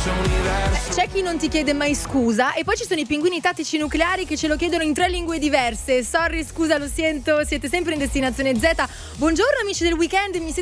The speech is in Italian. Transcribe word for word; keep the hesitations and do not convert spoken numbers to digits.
C'è chi non ti chiede mai scusa e poi ci sono i pinguini tattici nucleari che ce lo chiedono in tre lingue diverse. Sorry, scusa, lo sento, siete sempre in destinazione Z. Buongiorno amici del weekend, mi